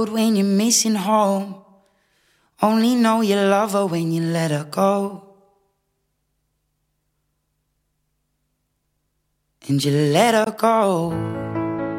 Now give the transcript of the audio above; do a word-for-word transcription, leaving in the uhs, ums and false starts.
When you're missing home, only know you love her when you let her go. And you let her go.